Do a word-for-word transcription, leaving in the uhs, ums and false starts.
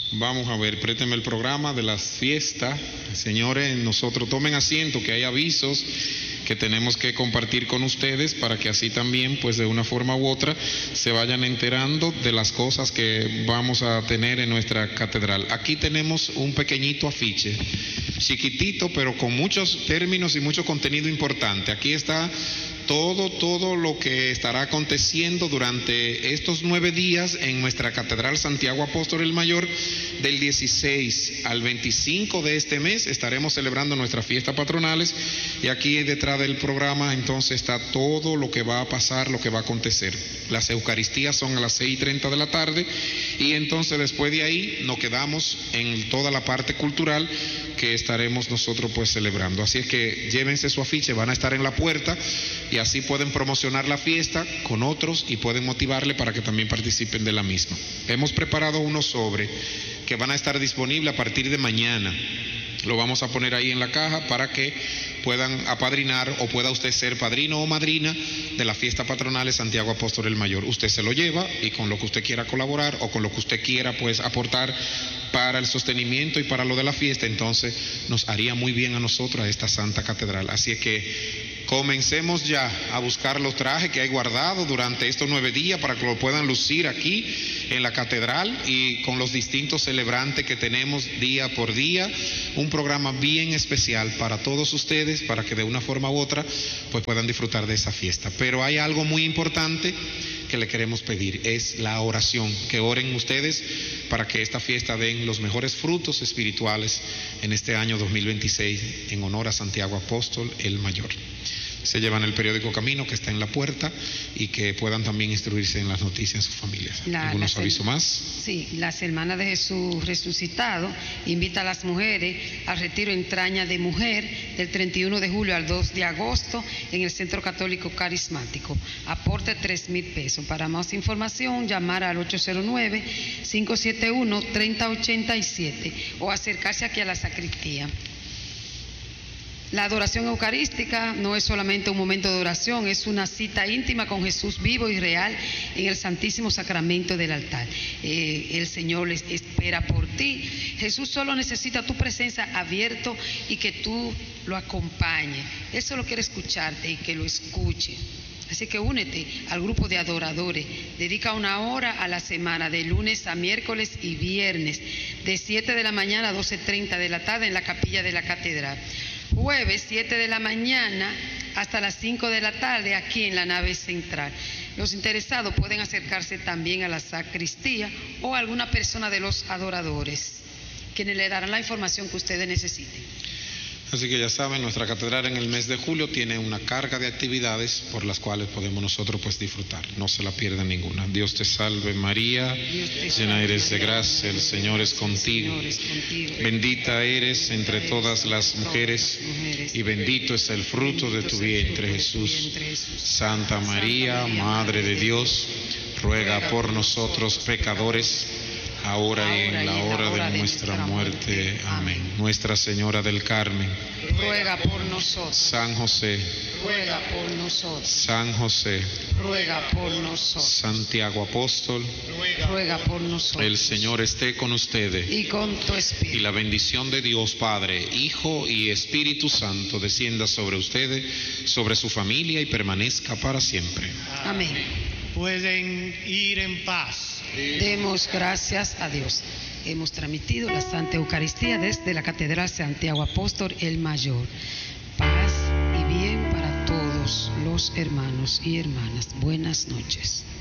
Vamos a ver, présteme el programa de las fiestas. Señores, nosotros tomen asiento, que hay avisos que tenemos que compartir con ustedes para que así también, pues de una forma u otra, se vayan enterando de las cosas que vamos a tener en nuestra catedral. Aquí tenemos un pequeñito afiche, chiquitito, pero con muchos términos y mucho contenido importante. Aquí está todo, todo lo que estará aconteciendo durante estos nueve días en nuestra Catedral Santiago Apóstol el Mayor. Del dieciséis al veinticinco de este mes estaremos celebrando nuestras fiestas patronales, y aquí detrás del programa entonces está todo lo que va a pasar, lo que va a acontecer. Las Eucaristías son a las seis y treinta de la tarde, y entonces después de ahí nos quedamos en toda la parte cultural que estaremos nosotros pues celebrando. Así es que llévense su afiche, van a estar en la puerta, y así pueden promocionar la fiesta con otros y pueden motivarle para que también participen de la misma. Hemos preparado unos sobres que van a estar disponibles a partir de mañana. Lo vamos a poner ahí en la caja para que puedan apadrinar, o pueda usted ser padrino o madrina de la fiesta patronal de Santiago Apóstol el Mayor. Usted se lo lleva, y con lo que usted quiera colaborar o con lo que usted quiera pues aportar para el sostenimiento y para lo de la fiesta, entonces nos haría muy bien a nosotros, a esta Santa Catedral. Así es que comencemos ya a buscar los trajes que hay guardados durante estos nueve días para que lo puedan lucir aquí en la catedral, y con los distintos celebrantes que tenemos día por día. Un programa bien especial para todos ustedes, para que de una forma u otra pues puedan disfrutar de esa fiesta. Pero hay algo muy importante que le queremos pedir, es la oración, que oren ustedes para que esta fiesta den los mejores frutos espirituales en este año dos mil veintiséis, en honor a Santiago Apóstol el Mayor. Se llevan el periódico Camino, que está en la puerta, y que puedan también instruirse en las noticias en sus familias. La, ¿Algunos avisos más? Sí, las Hermanas de Jesús Resucitado invita a las mujeres al retiro Entraña de Mujer del treinta y uno de julio al dos de agosto en el Centro Católico Carismático. Aporte tres mil pesos. Para más información, llamar al ocho cero nueve, cinco siete uno, tres cero ocho siete o acercarse aquí a la sacristía. La adoración eucarística no es solamente un momento de oración, es una cita íntima con Jesús vivo y real en el Santísimo Sacramento del altar. Eh, el Señor les espera por ti. Jesús solo necesita tu presencia abierto y que tú lo acompañes. Él solo quiere escucharte y que lo escuche. Así que únete al grupo de adoradores. Dedica una hora a la semana, de lunes a miércoles y viernes, de siete de la mañana a doce treinta de la tarde en la capilla de la catedral. Jueves, siete de la mañana hasta las cinco de la tarde aquí en la nave central. Los interesados pueden acercarse también a la sacristía o a alguna persona de los adoradores, quienes le darán la información que ustedes necesiten. Así que ya saben, nuestra catedral en el mes de julio tiene una carga de actividades por las cuales podemos nosotros pues disfrutar. No se la pierdan ninguna. Dios te salve María, llena eres de gracia, el Señor es contigo. Bendita eres entre todas las mujeres, y bendito es el fruto de tu vientre Jesús. Santa María, Madre de Dios, ruega por nosotros pecadores, ahora y en la hora de nuestra muerte. Amén. Nuestra Señora del Carmen, ruega por nosotros. San José, ruega por nosotros. San José, ruega por nosotros. Santiago Apóstol, ruega por nosotros. El Señor esté con ustedes, y con tu espíritu. Y la bendición de Dios Padre, Hijo y Espíritu Santo descienda sobre ustedes, sobre su familia, y permanezca para siempre. Amén. Pueden ir en paz. Demos gracias a Dios. Hemos transmitido la Santa Eucaristía desde la Catedral Santiago Apóstol el Mayor. Paz y bien para todos los hermanos y hermanas. Buenas noches.